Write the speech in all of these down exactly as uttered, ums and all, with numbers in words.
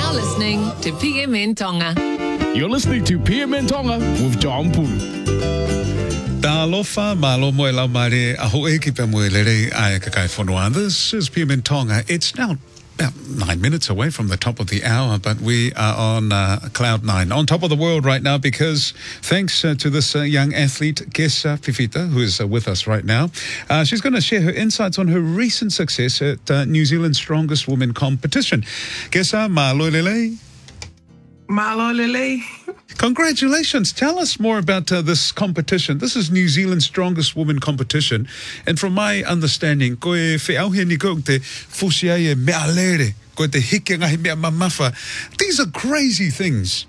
You're listening to P M N Tonga. You're listening to P M N Tonga with John Pulu. Ta alofa, malo moe lau mare, aho e ki pe moe lere ai kakai whanua. This is P M N Tonga. It's now about nine minutes away from the top of the hour, but we are on uh, cloud nine, on top of the world right now, because thanks uh, to this uh, young athlete, Gesa Fifita, who is uh, with us right now. Uh, she's going to share her insights on her recent success at uh, New Zealand's Strongest Women competition. Gesa, malo lele. Malo lele. Congratulations. Tell us more about uh, this competition. This is New Zealand's Strongest Women competition. And from my understanding, koe whiauhia ni koe te fusiae mea lere, koe te hike ngahi mea mamafa. These are crazy things.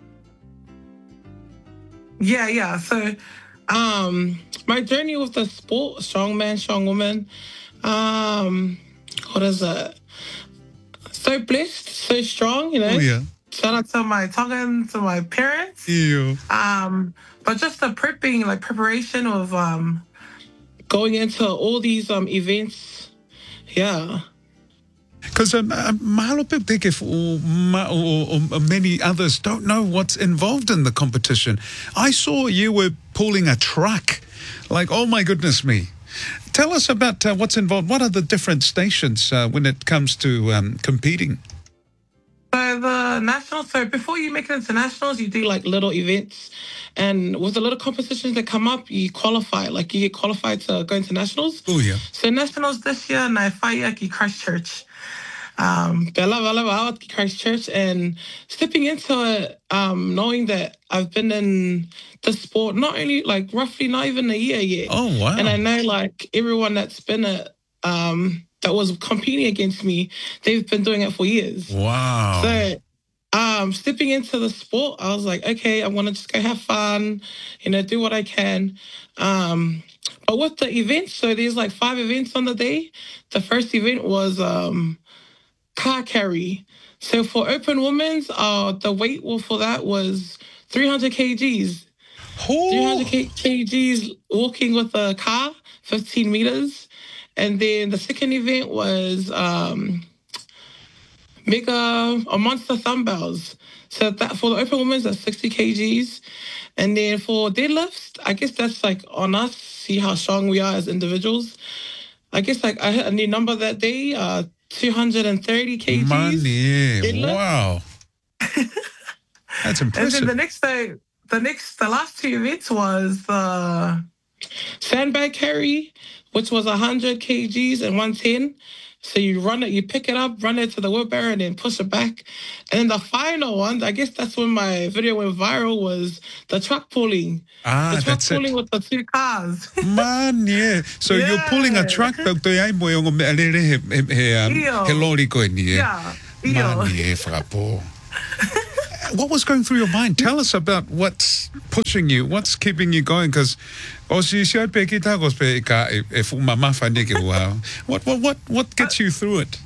Yeah, yeah. So um, my journey with the sport, strong man, strong woman, um, what is it? So blessed, so strong, you know. Oh, yeah. Shout out to my Tongan, to my parents. Ew. Um, but just the prepping, like preparation of um, going into all these um events, yeah. Because um, mahalo pe if or, or, or many others don't know what's involved in the competition. I saw you were pulling a truck. Like, oh my goodness me. Tell us about uh, what's involved. What are the different stations uh, when it comes to um, competing? So the nationals, so before you make it into nationals, you do like little events. And with the little competitions that come up, you qualify. Like you get qualified to go into nationals. Oh, yeah. So nationals this year, nai whaia ki Christchurch. Um, Bella Bella Bella ki Christchurch. And stepping into it, um, knowing that I've been in the sport, not only like roughly not even a year yet. Oh, wow. And I know like everyone that's been it, um, that was competing against me, they've been doing it for years. Wow. So um, stepping into the sport, I was like, okay, I want to just go have fun, you know, do what I can. Um, but with the events, so there's like five events on the day. The first event was um, car carry. So for open women's, uh, the weight for that was three hundred kilograms. Oh. three hundred kilograms walking with a car, fifteen meters. And then the second event was um, mega or monster dumbbells. So that for the open women's, that's sixty kilograms. And then for deadlifts, I guess that's like on us, see how strong we are as individuals. I guess like I hit a new number that day, uh, two hundred thirty kilograms. Money, deadlift. Wow. That's impressive. And then the next day, the next, the last two events was the sandbag carry, which was one hundred kilograms and one ten. So you run it, you pick it up, run it to the wheelbarrow, and then push it back. And then the final one, I guess that's when my video went viral, was the truck pulling. Ah, the truck that's pulling it. with the two cars. Man, yeah. So Yeah. you're pulling a truck, but they ain't moe ongo mea lere he, he, he, um, Io. he lori koe ni, Yeah. Man, Io. yeah, whakapo. What was going through your mind? Tell us about what's pushing you, what's keeping you going, because o si si pe ki tagos pe ka e fu mama fane ke wa. What what what what gets you through it?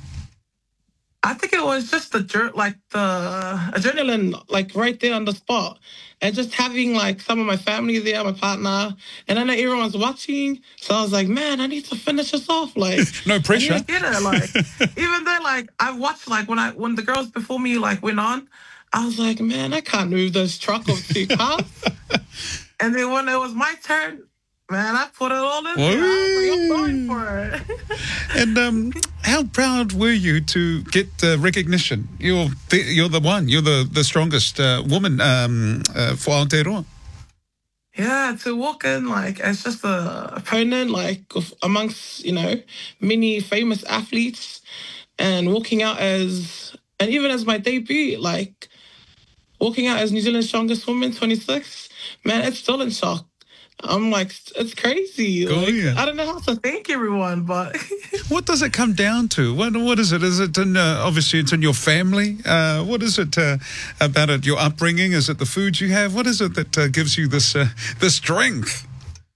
I think it was just the jer- like the adrenaline, like right there on the spot, and just having like some of my family there, my partner, and I know everyone's watching. So I was like, man, I need to finish this off. Like, No pressure. I need to get it. Like, even though like I watched like when I when the girls before me like went on, I was like, man, I can't move this truck of two cars. And then when it was my turn, man, I put it all in there. I was like, I'm going for it. And um, how proud were you to get uh, recognition? You're the, you're the one. You're the the strongest uh, woman um, uh, for Aotearoa. Yeah, to walk in like as just a opponent, like of- amongst, you know, many famous athletes, and walking out as, and even as my debut, like walking out as New Zealand's Strongest Woman, twenty-six, man, it's still in shock. I'm like, it's crazy. Oh, Like, yeah. I don't know how to thank everyone, but What does it come down to? What what is it? Is it in, uh, obviously it's in your family? Uh, what is it uh, about it? Your upbringing? Is it the food you have? What is it that uh, gives you this uh, this strength?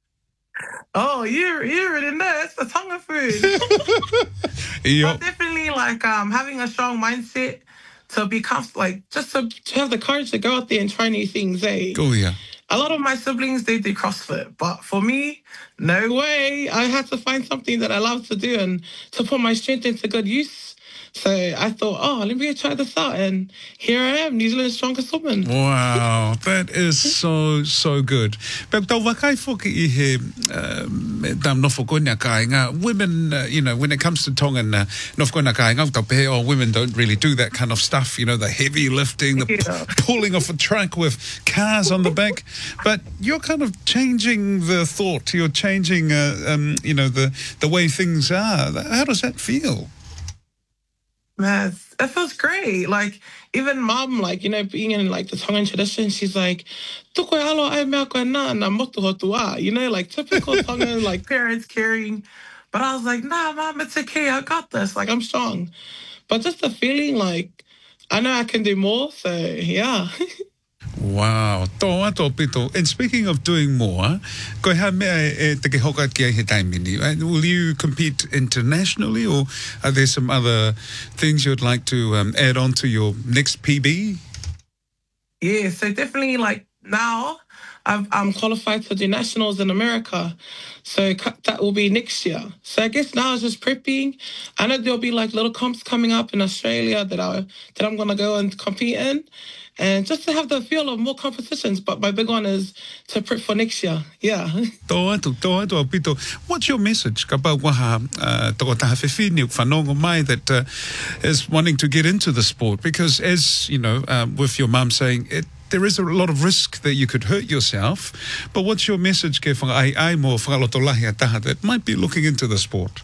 oh, you you already know it's the Tonga food. Yo- But definitely like um having a strong mindset to be comfortable, like just to, to have the courage to go out there and try new things. Eh? Oh yeah. A lot of my siblings, they do CrossFit, but for me, no way. I had to find something that I love to do and to put my strength into good use. So I thought, oh, let me go try this out. And here I am, New Zealand's strongest woman. Wow, that is so, so good. But tau wakai foki I he tam nofo koina kāinga. Women, uh, you know, when it comes to Tongan uh, nofo koina kāinga, tau pehe, oh, women don't really do that kind of stuff, you know, the heavy lifting, the Yeah. p- pulling off a truck with cars on the back. But you're kind of changing the thought. You're changing, uh, um, you know, the, the way things are. How does that feel? Man, it feels great. Like, even mom, like, you know, being in, like, the Tongan tradition, she's like, "Tuko e alo ai mea koe nā, nā motu hotu a." You know, like, typical Tongan, like, parents caring. But I was like, nah, mom, it's okay. I got this. Like, I'm strong. But just the feeling, like, I know I can do more. So, yeah. Wow, tō ato pito. And speaking of doing more, koe ha mea e te ke hoka ki ai he taimini. Right? Will you compete internationally, or are there some other things you'd like to um, add on to your next P B? Yeah, so definitely, like, now I've, I'm qualified to do nationals in America. So cu- that will be next year. So I guess now it's just prepping. I know there'll be, like, little comps coming up in Australia that, I, that I'm going to go and compete in. And just to have the feel of more competitions. But my big one is to prep for next year. Yeah. Tō atu, tō atu apito. What's your message? Ka pau waha uh, toko taha whiwhini o whanongo mai that uh, is wanting to get into the sport. Because as, you know, um, with your mum saying, it, there is a lot of risk that you could hurt yourself. But what's your message ke whanga ai ai mo whakaloto lahi a taha that might be looking into the sport?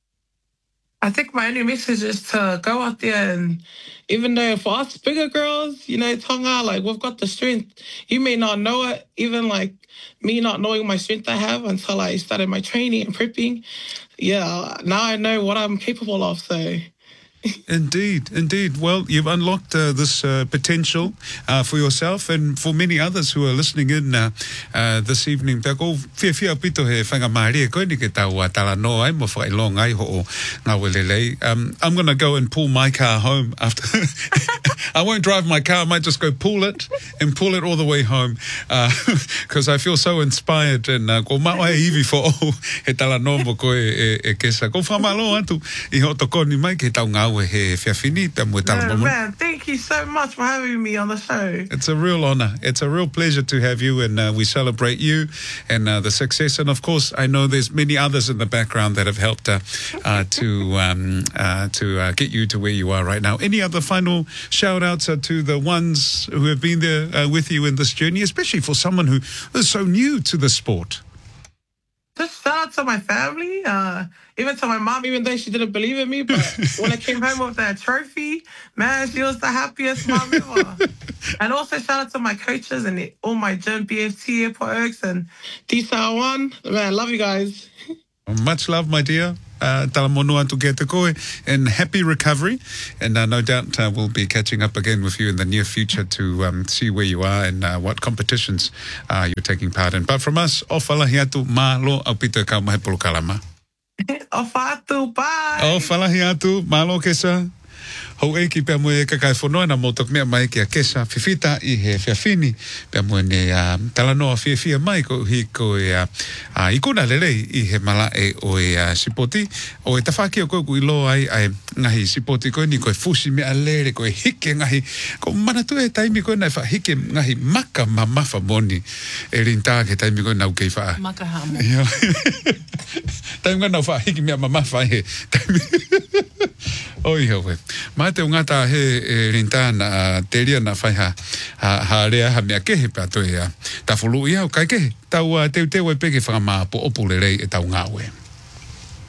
I think my only message is to go out there, and even though for us bigger girls, you know, Tonga, like, we've got the strength. You may not know it, even like me not knowing my strength I have until I started my training and prepping. Yeah, now I know what I'm capable of, so... Indeed, indeed. Well, you've unlocked uh, this uh, potential uh, for yourself and for many others who are listening in uh, uh, this evening. Pea ko fia fia pito he whanga maari e koe ni ke tau a tala no ai mo whailong ai ho o ngā welelei. Um, I'm going to go and pull my car home after. I won't drive my car. I might just go pull it and pull it all the way home because uh, I feel so inspired. And uh, ko maua e iwi fo o he tala no mo koe e, e kesa. Ko whamalo atu I ho toko ni mai ke tau ngā Man, man, thank you so much for having me on the show. It's a real honor. It's a real pleasure to have you, and uh, we celebrate you and uh, the success. And of course, I know there's many others in the background that have helped uh, uh, to um, uh, to uh, get you to where you are right now. Any other final shout outs uh, to the ones who have been there uh, with you in this journey, especially for someone who is so new to the sport? Just shout out to my family, uh, even to my mom, even though she didn't believe in me. But when I came home with that trophy, man, she was the happiest mom ever. And also shout out to my coaches and all my gym, B F T, Airport Oaks, and D S L one. Man, love you guys. Much love, my dear. Uh, tala mono atu ke te koe, and happy recovery. And uh, no doubt uh, we'll be catching up again with you in the near future to um, see where you are and uh, what competitions uh, you're taking part in. But from us, o whalahi atu, malo au pito ka mahe polo kalama. Ofa atu, bye. O whalahi atu, malo kesa. Hau e ki pia moe kakai whanoi na motok mea mai ki a kesa whiwhita I he whiawhini pia moe ne uh, talanoa whiawhia mai ko hi ko e uh, uh, I kuna lelei I he mala e o e uh, sipoti o e tawhaki o koe ku ilo ai ai ngahi sipoti koe ni koe fusi mea lere koe hike ngahi ko manatu e taimi koe nai wha hike ngahi maka mamafa moni e rinta ke taimi koe nau kei wha Maka hamo. taimi koe nau wha hike mea mamafa he taimi oi hawe mai te ungata he e rintana te ria na whai ha ha rea ha mea kehe pa toi ta fulu ia o kai kehe tau te te wai peke whakamā po opule rei e tau ngāwe.